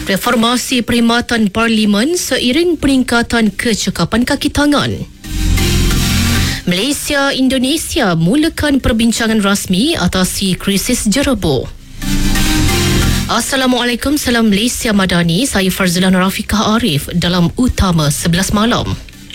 Reformasi perkhidmatan Parlimen seiring peningkatan kecekapan kaki tangan. Malaysia Indonesia mulakan perbincangan rasmi atasi krisis jerebu. Assalamualaikum, salam Malaysia Madani. Saya Farzlan Rafiqah Arif dalam Utama 11 malam.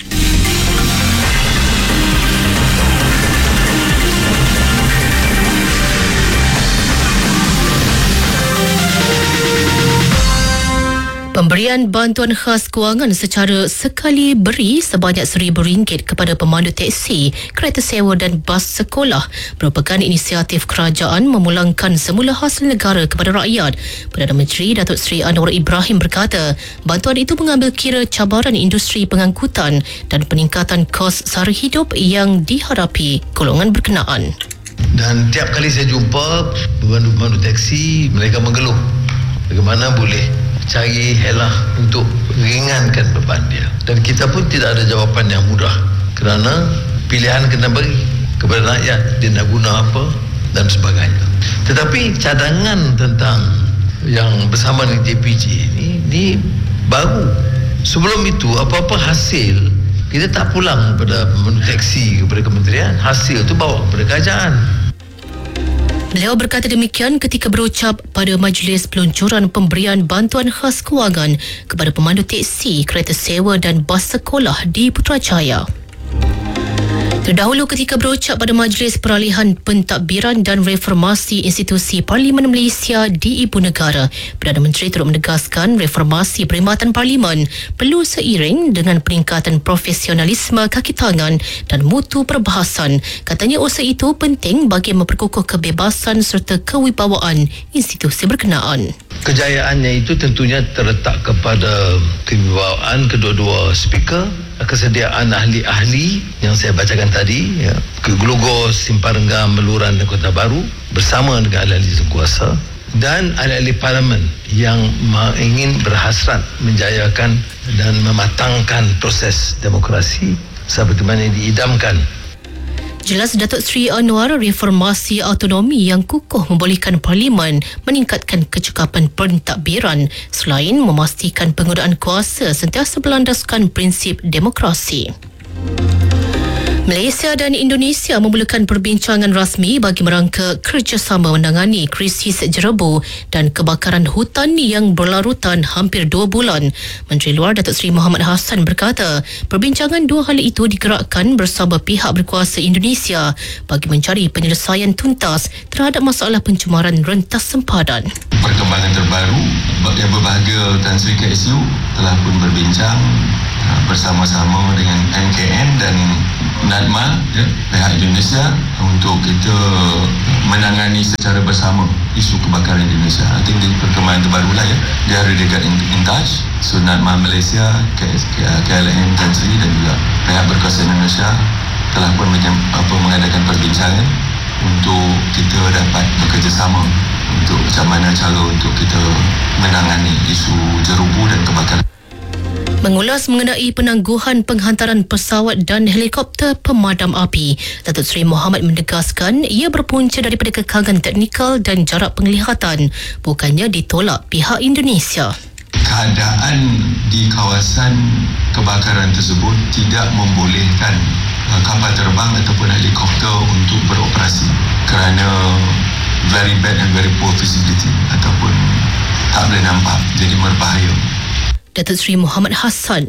Pemberian bantuan khas kewangan secara sekali beri sebanyak RM1,000 kepada pemandu teksi, kereta sewa dan bas sekolah merupakan inisiatif kerajaan memulangkan semula hasil negara kepada rakyat. Perdana Menteri Datuk Seri Anwar Ibrahim berkata, bantuan itu mengambil kira cabaran industri pengangkutan dan peningkatan kos sara hidup yang dihadapi golongan berkenaan. Dan tiap kali saya jumpa pemandu teksi, mereka mengeluh bagaimana boleh cari helah untuk ringankan beban dia. Dan kita pun tidak ada jawapan yang mudah kerana pilihan kena beri kepada rakyat, dia nak guna apa dan sebagainya. Tetapi cadangan tentang yang bersama dengan JPJ ini baru. Sebelum itu apa-apa hasil kita tak pulang kepada pemandu teksi, kepada kementerian, hasil itu bawa kepada kerajaan. Beliau berkata demikian ketika berucap pada majlis peluncuran pemberian bantuan khas kewangan kepada pemandu teksi, kereta sewa dan bas sekolah di Putrajaya. Terdahulu ketika berucap pada Majlis Peralihan Pentadbiran dan Reformasi Institusi Parlimen Malaysia di Ibu Negara, Perdana Menteri turut menegaskan reformasi perkhidmatan Parlimen perlu seiring dengan peningkatan profesionalisme kaki tangan dan mutu perbahasan. Katanya usaha itu penting bagi memperkukuh kebebasan serta kewibawaan institusi berkenaan. Kejayaannya itu tentunya terletak kepada kewibawaan kedua-dua speaker, kesediaan ahli-ahli yang saya bacakan tadi, ke Glogos, Simpang Renggam, Meluran dan Kota Baru bersama dengan ahli-ahli kuasa dan ahli-ahli parlimen yang ingin berhasrat menjayakan dan mematangkan proses demokrasi sebagaimana diidamkan. Jelas Datuk Seri Anwar, reformasi autonomi yang kukuh membolehkan Parlimen meningkatkan kecekapan pentadbiran selain memastikan penggunaan kuasa sentiasa berlandaskan prinsip demokrasi. Malaysia dan Indonesia memulakan perbincangan rasmi bagi merangka kerjasama menangani krisis jerebu dan kebakaran hutan yang berlarutan hampir 2 bulan. Menteri Luar Datuk Seri Mohamad Hassan berkata, perbincangan dua hal itu digerakkan bersama pihak berkuasa Indonesia bagi mencari penyelesaian tuntas terhadap masalah pencemaran rentas sempadan. Perkembangan terbaru yang berbahagia Tan Sri KSU telah pun berbincang bersama-sama dengan NKN dan NADMA, pihak Indonesia, untuk kita menangani secara bersama isu kebakaran Indonesia. I think perkembangan terbaru lah They are really get in touch. So NADMA Malaysia, KLM Tan Sri dan juga pihak berkuasa Indonesia telah pun mengadakan perbincangan untuk kita dapat bekerjasama untuk macam mana cara untuk kita menangani isu jerubu dan kebakaran. Mengulas mengenai penangguhan penghantaran pesawat dan helikopter pemadam api, Datuk Seri Mohamad menegaskan ia berpunca daripada kekangan teknikal dan jarak penglihatan, bukannya ditolak pihak Indonesia. Keadaan di kawasan kebakaran tersebut tidak membolehkan kapal terbang ataupun helikopter untuk beroperasi kerana very bad and very poor visibility ataupun tak boleh nampak, jadi berbahaya. Datuk Seri Mohamad Hassan.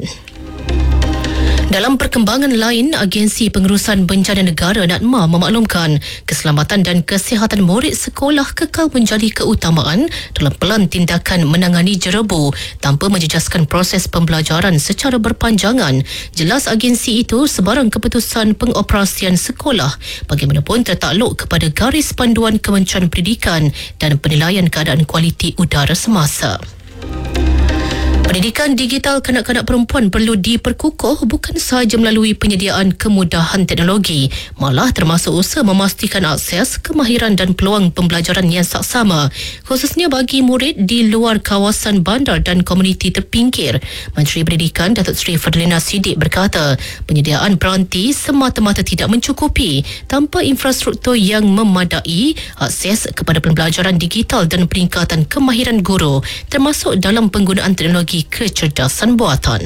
Dalam perkembangan lain, Agensi Pengurusan Bencana Negara NADMA memaklumkan keselamatan dan kesihatan murid sekolah kekal menjadi keutamaan dalam pelan tindakan menangani jerebu tanpa menjejaskan proses pembelajaran secara berpanjangan. Jelas agensi itu sebarang keputusan pengoperasian sekolah bagaimanapun tertakluk kepada garis panduan Kementerian Pendidikan dan penilaian keadaan kualiti udara semasa. Pendidikan digital kanak-kanak perempuan perlu diperkukuh bukan sahaja melalui penyediaan kemudahan teknologi, malah termasuk usaha memastikan akses, kemahiran dan peluang pembelajaran yang saksama, khususnya bagi murid di luar kawasan bandar dan komuniti terpinggir. Menteri Pendidikan Datuk Seri Fadlina Siddiq berkata, penyediaan peranti semata-mata tidak mencukupi tanpa infrastruktur yang memadai, akses kepada pembelajaran digital dan peningkatan kemahiran guru, termasuk dalam penggunaan teknologi kecerdasan buatan.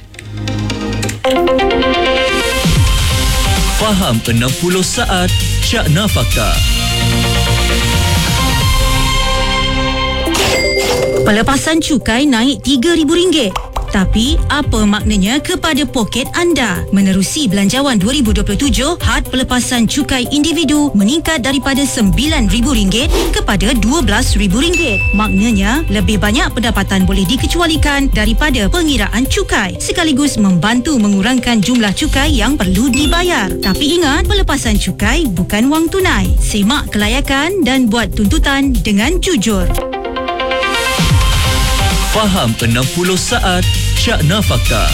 Faham 60 saat Syakna Fakta. Pelepasan cukai naik RM3,000. Tapi, apa maknanya kepada poket anda? Menerusi Belanjawan 2027, had pelepasan cukai individu meningkat daripada RM9,000 kepada RM12,000. Maknanya, lebih banyak pendapatan boleh dikecualikan daripada pengiraan cukai, sekaligus membantu mengurangkan jumlah cukai yang perlu dibayar. Tapi ingat, pelepasan cukai bukan wang tunai. Semak kelayakan dan buat tuntutan dengan jujur. Faham 60 saat Syakna Fakta.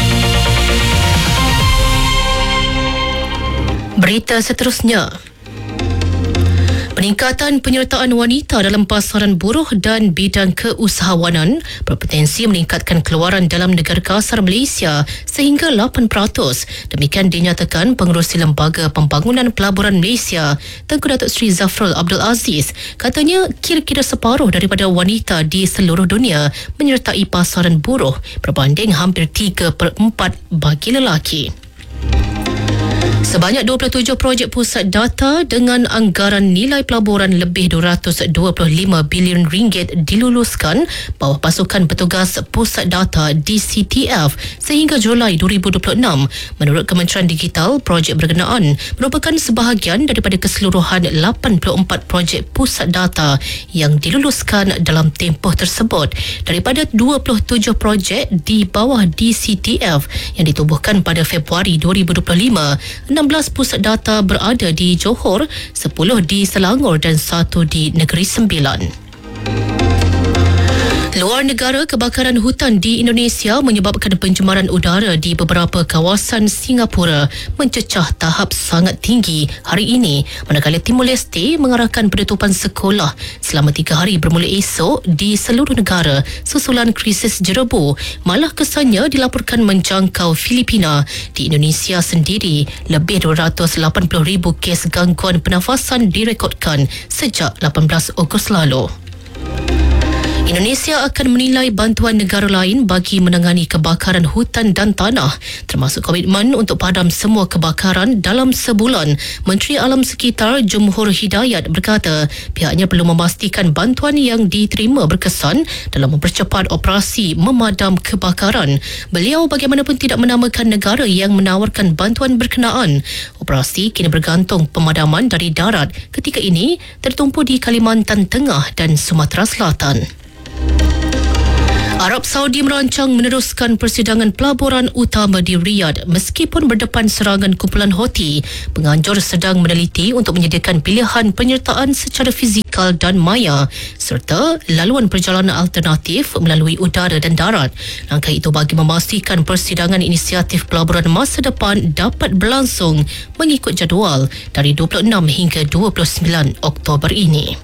Berita seterusnya. Peningkatan penyertaan wanita dalam pasaran buruh dan bidang keusahawanan berpotensi meningkatkan keluaran dalam negara kasar Malaysia sehingga 8%. Demikian dinyatakan Pengerusi Lembaga Pembangunan Pelaburan Malaysia, Tengku Datuk Seri Zafrul Abdul Aziz. Katanya kira-kira separuh daripada wanita di seluruh dunia menyertai pasaran buruh berbanding hampir 3/4 bagi lelaki. Sebanyak 27 projek pusat data dengan anggaran nilai pelaburan lebih RM225 bilion diluluskan bawah pasukan petugas pusat data DCTF sehingga Julai 2026. Menurut Kementerian Digital, projek berkenaan merupakan sebahagian daripada keseluruhan 84 projek pusat data yang diluluskan dalam tempoh tersebut. Daripada 27 projek di bawah DCTF yang ditubuhkan pada Februari 2025, 16 pusat data berada di Johor, 10 di Selangor dan 1 di Negeri Sembilan. Luar negara, kebakaran hutan di Indonesia menyebabkan pencemaran udara di beberapa kawasan Singapura mencecah tahap sangat tinggi hari ini, manakala Timor Leste mengarahkan penutupan sekolah selama 3 hari bermula esok di seluruh negara susulan krisis jerebu. Malah kesannya dilaporkan menjangkau Filipina. Di Indonesia sendiri, lebih 280,000 kes gangguan pernafasan direkodkan sejak 18 Ogos lalu. Indonesia akan menilai bantuan negara lain bagi menangani kebakaran hutan dan tanah, termasuk komitmen untuk padam semua kebakaran dalam sebulan. Menteri Alam Sekitar Jumhur Hidayat berkata pihaknya perlu memastikan bantuan yang diterima berkesan dalam mempercepat operasi memadam kebakaran. Beliau bagaimanapun tidak menamakan negara yang menawarkan bantuan berkenaan. Operasi kini bergantung pemadaman dari darat ketika ini tertumpu di Kalimantan Tengah dan Sumatera Selatan. Arab Saudi merancang meneruskan persidangan pelaburan utama di Riyadh meskipun berdepan serangan kumpulan Houthi. Penganjur sedang meneliti untuk menyediakan pilihan penyertaan secara fizikal dan maya serta laluan perjalanan alternatif melalui udara dan darat. Langkah itu bagi memastikan persidangan inisiatif pelaburan masa depan dapat berlangsung mengikut jadual dari 26 hingga 29 Oktober ini.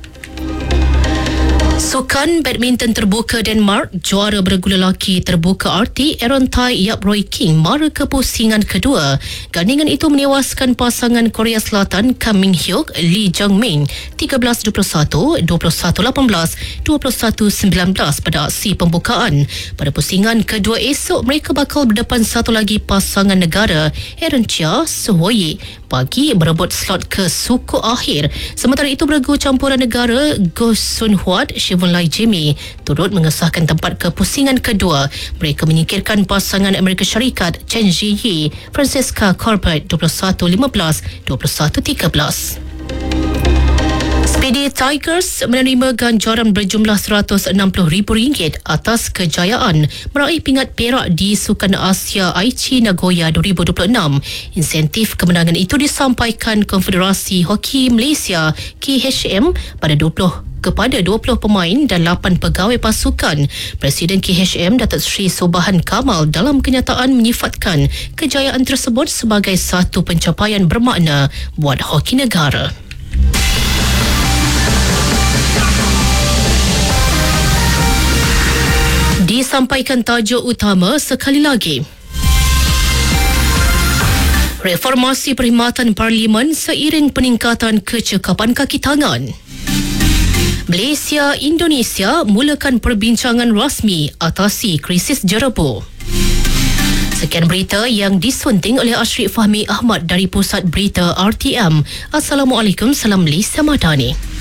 Sukan badminton terbuka Denmark, juara beregu lelaki terbuka RT Aaron Tai Yap Roy King mara ke pusingan kedua. Gandingan itu menewaskan pasangan Korea Selatan Kam Min Hyuk, Lee Jung Min 13-21, 21-18, 21-19 pada aksi pembukaan. Pada pusingan kedua esok, mereka bakal berdepan satu lagi pasangan negara Aaron Chia Suhoyi bagi merebut slot ke suku akhir. Sementara itu, beregu campuran negara Go Sun Huat Shivon Lai Jimmy turut mengesahkan tempat ke pusingan kedua. Mereka menyingkirkan pasangan Amerika Syarikat Chen Zhiyi Francesca Corbett 21-15, 21-13. Speedy Tigers menerima ganjaran berjumlah RM160,000 atas kejayaan meraih pingat perak di Sukan Asia Aichi Nagoya 2026. Insentif kemenangan itu disampaikan Konfederasi Hoki Malaysia KHM pada 20 kepada 20 pemain dan 8 pegawai pasukan. Presiden KHM Datuk Seri Sobahan Kamal dalam kenyataan menyifatkan kejayaan tersebut sebagai satu pencapaian bermakna buat hoki negara. Disampaikan tajuk utama sekali lagi. Reformasi perkhidmatan Parlimen seiring peningkatan kecekapan kaki tangan. Malaysia, Indonesia mulakan perbincangan rasmi atasi krisis jerebu. Sekian berita yang disunting oleh Ashrif Fahmi Ahmad dari Pusat Berita RTM. Assalamualaikum, salam Malaysia Madani.